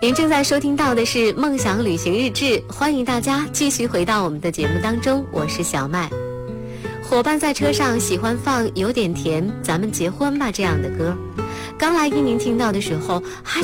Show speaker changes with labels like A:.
A: 您正在收听到的是梦想旅行日志，欢迎大家继续回到我们的节目当中，我是小麦。伙伴在车上喜欢放有点甜咱们结婚吧这样的歌，刚来给您听到的时候还